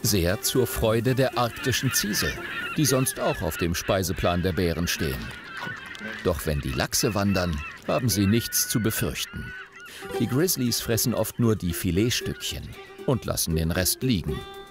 Sehr zur Freude der arktischen Ziesel, die sonst auch auf dem Speiseplan der Bären stehen. Doch wenn die Lachse wandern, haben sie nichts zu befürchten. Die Grizzlies fressen oft nur die Filetstückchen und lassen den Rest liegen.